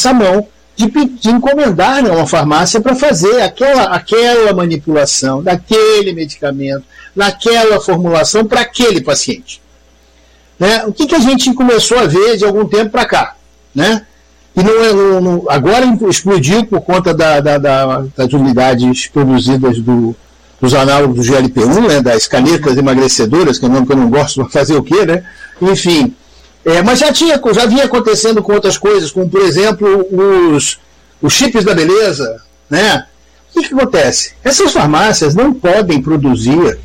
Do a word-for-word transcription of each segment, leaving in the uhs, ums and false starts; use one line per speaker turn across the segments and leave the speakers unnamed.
mão de, de encomendar, né, uma farmácia para fazer aquela, aquela manipulação daquele medicamento, naquela formulação para aquele paciente. Né? O que, que a gente começou a ver de algum tempo para cá? Né? E não, não, não, agora explodiu por conta da, da, da, das unidades produzidas do, dos análogos do G L P um, né, das canetas emagrecedoras, que é um nome que eu não gosto, de fazer o quê, né? Enfim, é, mas já, tinha, já vinha acontecendo com outras coisas, como, por exemplo, os, os chips da beleza. Né? O que, que acontece? Essas farmácias não podem produzir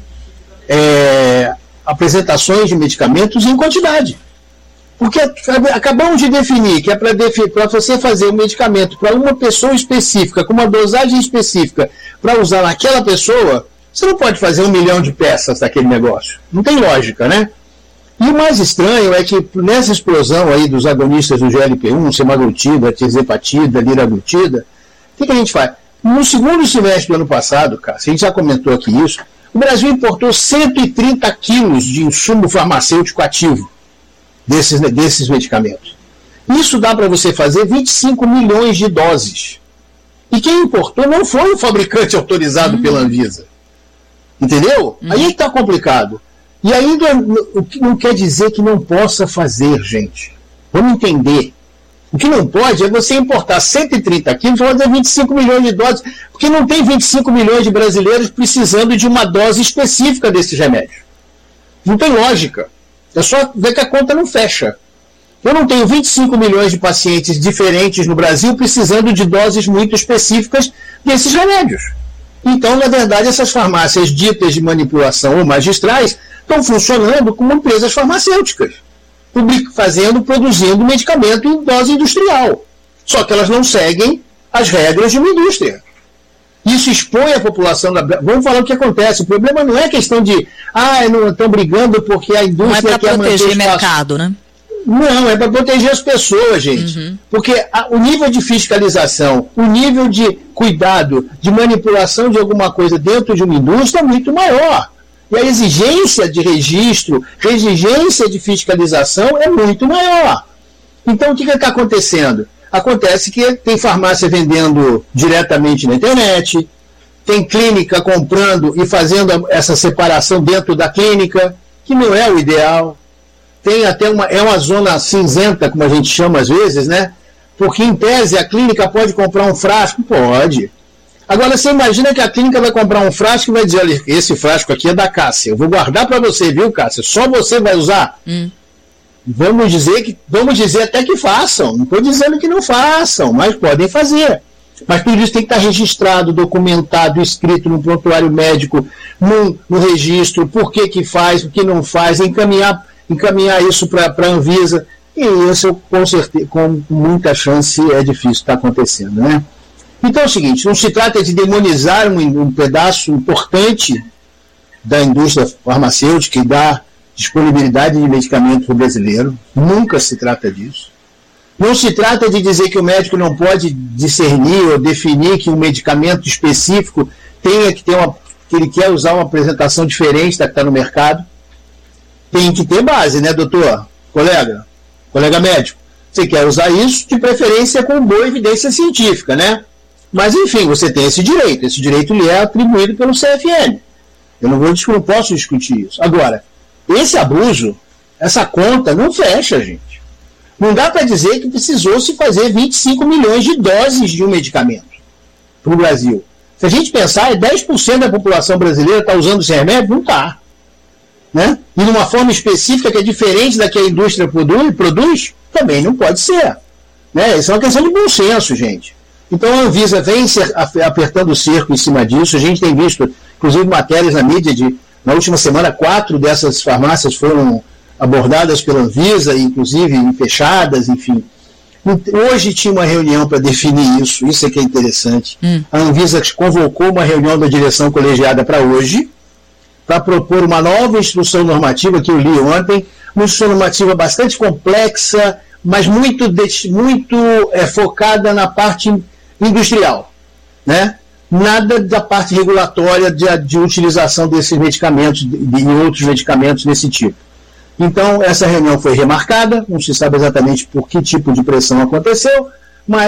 é, apresentações de medicamentos em quantidade. Porque acabamos de definir que é para você fazer um medicamento para uma pessoa específica, com uma dosagem específica, para usar naquela pessoa, você não pode fazer um milhão de peças daquele negócio. Não tem lógica, né? E o mais estranho é que nessa explosão aí dos agonistas do G L P um, semaglutida, tirzepatida, liraglutida, o que, que a gente faz? No segundo semestre do ano passado, cara, a gente já comentou aqui isso, o Brasil importou cento e trinta quilos de insumo farmacêutico ativo. Desses, desses medicamentos. Isso dá para você fazer vinte e cinco milhões de doses. E quem importou não foi o fabricante autorizado uhum. pela Anvisa. Entendeu? Uhum. Aí é que está complicado. E ainda o que não quer dizer que não possa fazer, gente. Vamos entender. O que não pode é você importar cento e trinta quilos e fazer vinte e cinco milhões de doses, porque não tem vinte e cinco milhões de brasileiros precisando de uma dose específica desses remédios. Não tem lógica. É só ver que a conta não fecha. Eu não tenho vinte e cinco milhões de pacientes diferentes no Brasil precisando de doses muito específicas desses remédios. Então, na verdade, essas farmácias ditas de manipulação ou magistrais estão funcionando como empresas farmacêuticas, fazendo, produzindo medicamento em dose industrial. Só que elas não seguem as regras de uma indústria. Isso expõe a população da... Vamos falar o que acontece. O problema não é questão de ah, não estão brigando porque a indústria
não é
quer manter
proteger o mercado, né?
Não, é para proteger as pessoas, gente. Uhum. Porque a, o nível de fiscalização, o nível de cuidado, de manipulação de alguma coisa dentro de uma indústria é muito maior. E a exigência de registro, a exigência de fiscalização é muito maior. Então, o que está acontecendo? Acontece que tem farmácia vendendo diretamente na internet, tem clínica comprando e fazendo essa separação dentro da clínica, que não é o ideal. Tem até uma, é uma zona cinzenta, como a gente chama às vezes, né? Porque, em tese, a clínica pode comprar um frasco? Pode. Agora, você imagina que a clínica vai comprar um frasco e vai dizer, olha, esse frasco aqui é da Cássia, eu vou guardar para você, viu, Cássia? Só você vai usar? Hum. Vamos dizer, que, vamos dizer até que façam. Não estou dizendo que não façam, mas podem fazer. Mas tudo isso tem que estar registrado, documentado, escrito no prontuário médico, no, no registro, por que que faz, o que não faz, encaminhar, encaminhar isso para a Anvisa. E isso, com certeza, com muita chance, é difícil estar acontecendo, né? Então é o seguinte, não se trata de demonizar um, um pedaço importante da indústria farmacêutica e da disponibilidade de medicamento para o brasileiro, nunca se trata disso. Não se trata de dizer que o médico não pode discernir ou definir que um medicamento específico tenha que ter uma, que ele quer usar uma apresentação diferente da que está no mercado. Tem que ter base, né, doutor? Colega? Colega médico? Você quer usar isso, de preferência com boa evidência científica, né? Mas, enfim, você tem esse direito. Esse direito lhe é atribuído pelo C F M. Eu não, vou, não posso discutir isso. Agora, esse abuso, essa conta não fecha, gente. Não dá para dizer que precisou se fazer vinte e cinco milhões de doses de um medicamento para o Brasil. Se a gente pensar, dez por cento da população brasileira está usando esse remédio? Não está. Né? E numa forma específica que é diferente da que a indústria produz, produz também não pode ser. Né? Isso é uma questão de bom senso, gente. Então a Anvisa vem apertando o cerco em cima disso. A gente tem visto, inclusive, matérias na mídia de, na última semana, quatro dessas farmácias foram abordadas pela Anvisa, inclusive fechadas, enfim. Hoje tinha uma reunião para definir isso, isso é que é interessante. Hum. A Anvisa convocou uma reunião da direção colegiada para hoje, para propor uma nova instrução normativa que eu li ontem, uma instrução normativa bastante complexa, mas muito, muito é, focada na parte industrial, né? Nada da parte regulatória de, de utilização desses medicamentos e de, de outros medicamentos desse tipo. Então, essa reunião foi remarcada, não se sabe exatamente por que tipo de pressão aconteceu,